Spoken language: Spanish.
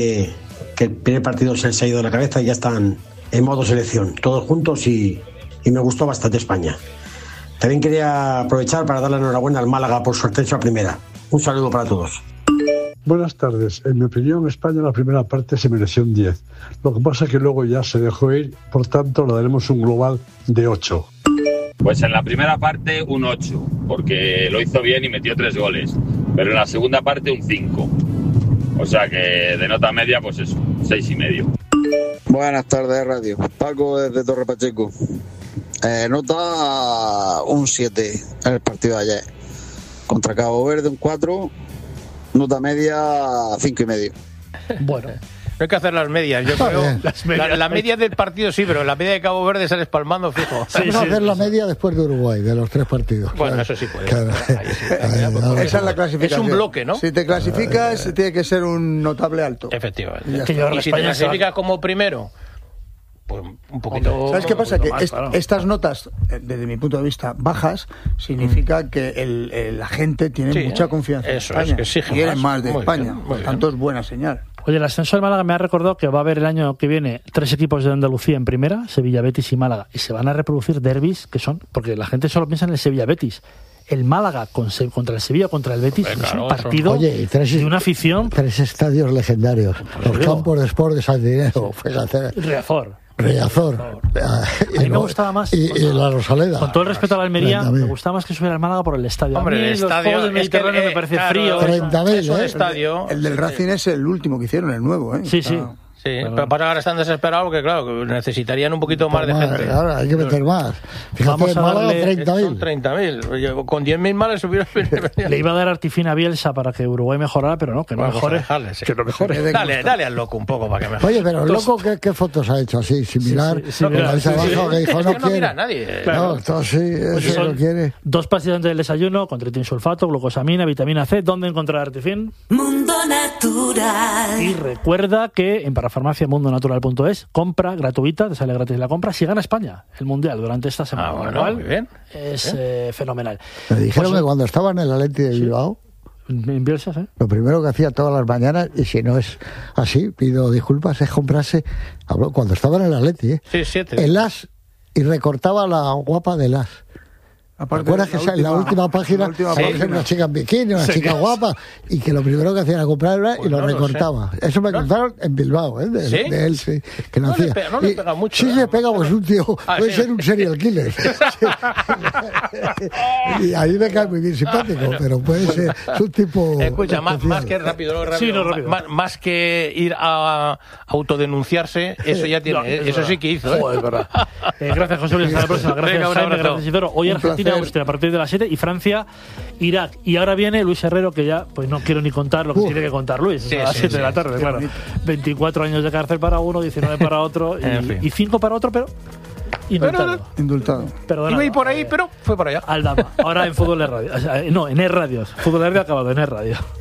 que el primer partido se les ha ido de la cabeza y ya están en modo selección, todos juntos y me gustó bastante España. También quería aprovechar para darle enhorabuena al Málaga por su ascenso a primera. Un saludo para todos. Buenas tardes. En mi opinión, España la primera parte se mereció un 10. Lo que pasa es que luego ya se dejó ir, por tanto le daremos un global de 8. Pues en la primera parte un 8, porque lo hizo bien y metió 3 goles. Pero en la segunda parte un 5. O sea que de nota media, pues eso, 6,5. Buenas tardes, radio. Paco desde Torre Pacheco. Nota un 7 en el partido de ayer. Contra Cabo Verde un 4. Nota media 5,5. Bueno. No hay que hacer las medias, yo creo. La media del partido sí, pero la media de Cabo Verde sales palmando fijo. Vamos a hacer la media después de Uruguay, de los 3 partidos. Bueno, claro. Eso sí puede. Claro. Esa es la clasificación. Es un bloque, ¿no? Si te clasificas, tiene que ser un notable alto. Efectivamente. Y si te clasificas como primero, pues un poquito. ¿Sabes qué pasa? Que más, claro. Estas notas, desde mi punto de vista, bajas, significa que la gente tiene mucha confianza en España. Es que exigen quieren más de muy España. bien, Por tanto, es buena señal. Oye, el ascenso de Málaga me ha recordado que va a haber el año que viene 3 equipos de Andalucía en primera, Sevilla, Betis y Málaga, y se van a reproducir derbis que son, porque la gente solo piensa en el Sevilla-Betis. El Málaga contra el Sevilla, contra el Betis, es un partido de una afición. 3 estadios legendarios. Los campos de Sport de San Dinero. Riazor. A mí me gustaba más. Y la Rosaleda. Con todo el respeto a la Almería, me gustaba más que subiera al Málaga por el estadio. Hombre, a mí el estadio los del Mediterráneo me parece frío. 30.000, estadio. El del Racing es el último que hicieron, el nuevo, ¿eh? Sí. Sí, pero para ahora están desesperados porque, claro, que necesitarían un poquito más de gente. Ahora hay que meter más. Fíjate, vamos a darle 30.000. Son 30.000. Con 10.000 males hubiera... Le iba a dar Artifina a Bielsa para que Uruguay mejorara, pero no, que no mejore. Que no mejore. Dale al loco un poco para que mejore. Oye, pero el loco, ¿qué fotos ha hecho así? Similar. Que dijo, no quiere. Mira nadie. No, entonces sí, eso lo quiere. 2 pastillas antes del desayuno, con tritinsulfato, glucosamina, vitamina C. ¿Dónde encontrar Artifin? Mundo Natural. Y recuerda que en Parafarmacia Mundonatural.es, compra gratuita, te sale gratis la compra si gana España el Mundial durante esta semana. Bueno, muy bien. Es fenomenal. Me dijeron que cuando estaba en el Atleti de Bilbao, en Bielsa, lo primero que hacía todas las mañanas, y si no es así, pido disculpas, es comprarse, cuando estaba en el Atleti, el as, y recortaba la guapa del as. ¿Recuerdas que en la última página aparece una chica en bikini, una chica guapa, y que lo primero que hacía era comprarla y lo recortaba? Eso me contaron en Bilbao, de él, sí, que no hacía. No le pega mucho. Sí, le pega, pues un tío, puede ser un serial killer. Y ahí me cae muy bien simpático, pero puede ser un tipo. Escucha, más que rápido. Más que ir a autodenunciarse, eso ya tiene, eso sí que hizo. Es verdad. Gracias, José Luis. Hasta la próxima. Gracias, Jaime. Gracias, Isidoro. Hoy Argentina, Austria a partir de las 7 y Francia, Irak. Y ahora viene Luis Herrero, que ya pues no quiero ni contar lo que tiene que contar Luis. A las 7 de la tarde, claro. 24 años de cárcel para uno, 19 para otro y 5 para otro, pero indultado. Perdona. Iba a ir por ahí, pero fue por allá. Aldama. Ahora en Fútbol de Radio. No, en E-Radios. Fútbol de Radio acabado en E-Radio.